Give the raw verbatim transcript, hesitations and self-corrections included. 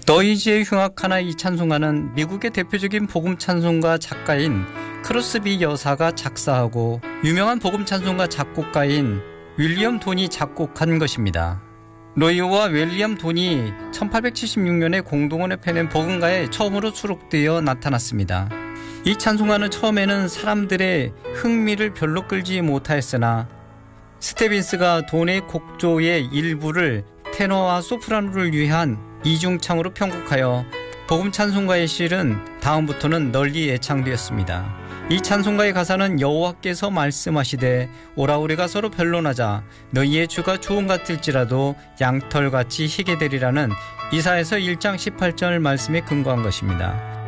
너희지의 흉악하나 이 찬송가는 미국의 대표적인 복음 찬송가 작가인 크로스비 여사가 작사하고 유명한 복음 찬송가 작곡가인 윌리엄 돈이 작곡한 것입니다. 로이와 윌리엄 돈이 천팔백칠십육 년에 공동으로 펴낸 복음가에 처음으로 수록되어 나타났습니다. 이 찬송가는 처음에는 사람들의 흥미를 별로 끌지 못하였으나 스테빈스가 돈의 곡조의 일부를 테너와 소프라노를 위한 이중창으로 편곡하여 복음 찬송가의 실은 다음부터는 널리 애창되었습니다. 이 찬송가의 가사는 여호와께서 말씀하시되 오라 우리가 서로 변론하자 너희의 주가 좋은 같을지라도 양털같이 희게 되리라는 이사야서 일 장 십팔 절 말씀에 근거한 것입니다.